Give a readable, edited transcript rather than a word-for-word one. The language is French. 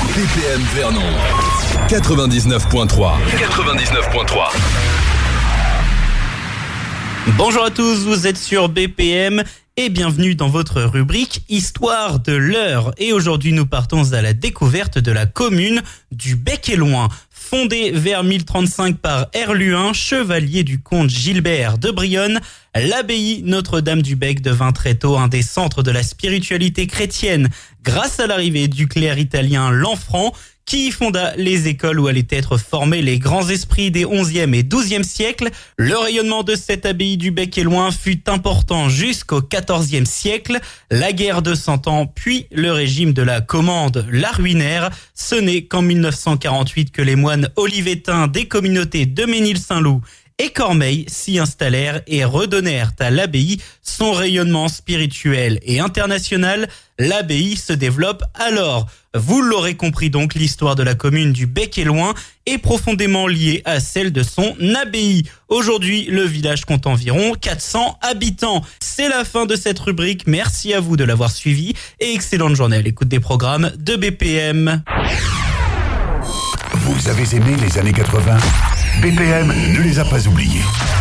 BPM Vernon 99.3. Bonjour à tous, vous êtes sur BPM et bienvenue dans votre rubrique Histoire de l'heure. Et aujourd'hui, nous partons à la découverte de la commune du Bec-et-Loing. Fondée vers 1035 par Herluin, chevalier du comte Gilbert de Brionne, l'abbaye Notre-Dame du Bec devint très tôt un des centres de la spiritualité chrétienne grâce à l'arrivée du clerc italien Lanfranc, qui y fonda les écoles où allaient être formés les grands esprits des 11e et 12e siècles. Le rayonnement de cette abbaye du Bec-et-Loing fut important jusqu'au 14e siècle. La guerre de 100 ans, puis le régime de la Commande la ruinèrent. Ce n'est qu'en 1948 que les moines olivétains des communautés de Ménil-Saint-Loup et Cormeilles s'y installèrent et redonnèrent à l'abbaye son rayonnement spirituel et international. L'abbaye se développe alors. Vous l'aurez compris donc, l'histoire de la commune du Bec-et-Loing est profondément liée à celle de son abbaye. Aujourd'hui, le village compte environ 400 habitants. C'est la fin de cette rubrique. Merci à vous de l'avoir suivi et excellente journée à l'écoute des programmes de BPM. Vous avez aimé les années 80 ? BPM ne les a pas oubliés.